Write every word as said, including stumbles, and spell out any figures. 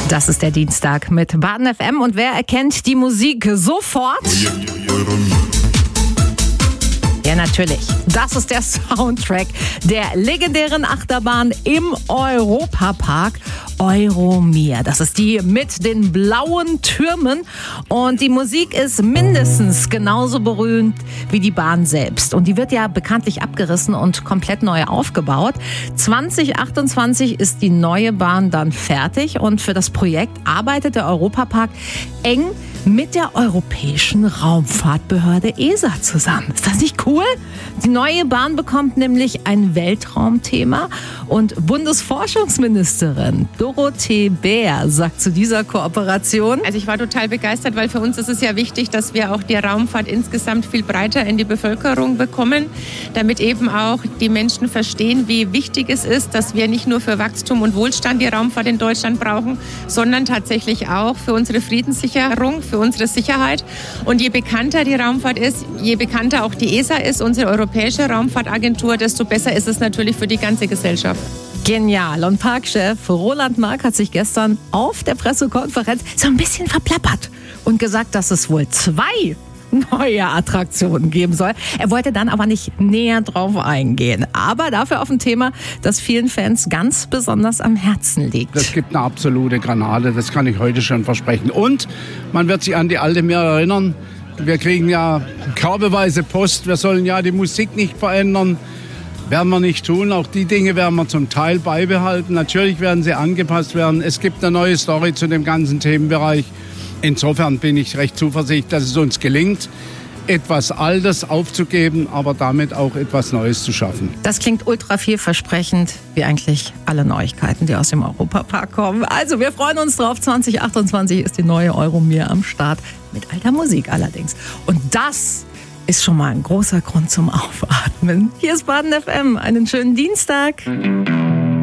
Das ist der Dienstag mit Baden F M und wer erkennt die Musik sofort? Ja, natürlich. Das ist der Soundtrack der legendären Achterbahn im Europapark Euromir. Das ist die mit den blauen Türmen und die Musik ist mindestens genauso berühmt wie die Bahn selbst. Und die wird ja bekanntlich abgerissen und komplett neu aufgebaut. zwanzig achtundzwanzig ist die neue Bahn dann fertig und für das Projekt arbeitet der Europapark eng mit der Europäischen Raumfahrtbehörde E S A zusammen. Ist das nicht cool? Die neue Bahn bekommt nämlich ein Weltraumthema und Bundesforschungsministerin Dorothee Bär sagt zu dieser Kooperation: Also ich war total begeistert, weil für uns ist es ja wichtig, dass wir auch die Raumfahrt insgesamt viel breiter in die Bevölkerung bekommen, damit eben auch die Menschen verstehen, wie wichtig es ist, dass wir nicht nur für Wachstum und Wohlstand die Raumfahrt in Deutschland brauchen, sondern tatsächlich auch für unsere Friedenssicherung, für unsere Sicherheit. Und je bekannter die Raumfahrt ist, je bekannter auch die E S A ist, unsere Europäische Raumfahrtagentur, desto besser ist es natürlich für die ganze Gesellschaft. Genial. Und Parkchef Roland Mark hat sich gestern auf der Pressekonferenz so ein bisschen verplappert und gesagt, dass es wohl zwei neue Attraktionen geben soll. Er wollte dann aber nicht näher drauf eingehen. Aber dafür auf ein Thema, das vielen Fans ganz besonders am Herzen liegt. Das gibt eine absolute Granate, das kann ich heute schon versprechen. Und man wird sich an die alte Mir erinnern. Wir kriegen ja körbeweise Post, wir sollen ja die Musik nicht verändern. Werden wir nicht tun. Auch die Dinge werden wir zum Teil beibehalten. Natürlich werden sie angepasst werden. Es gibt eine neue Story zu dem ganzen Themenbereich. Insofern bin ich recht zuversichtlich, dass es uns gelingt, etwas Altes aufzugeben, aber damit auch etwas Neues zu schaffen. Das klingt ultra vielversprechend, wie eigentlich alle Neuigkeiten, die aus dem Europapark kommen. Also wir freuen uns drauf. zwanzig achtundzwanzig ist die neue Euromir am Start, mit alter Musik allerdings. Und das ist schon mal ein großer Grund zum Aufatmen. Hier ist Baden F M. Einen schönen Dienstag.